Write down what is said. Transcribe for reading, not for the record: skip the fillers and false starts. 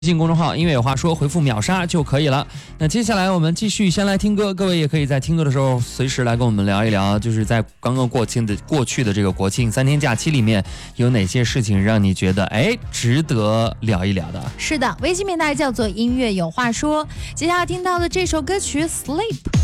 微信公众号音乐有话说，回复秒杀就可以了。那接下来我们继续先来听歌，各位也可以在听歌的时候随时来跟我们聊一聊，就是在刚刚过去的这个国庆3天假期里面，有哪些事情让你觉得值得聊一聊的？ 是的，微信平台叫做音乐有话说。接下来听到的这首歌曲 Sleep。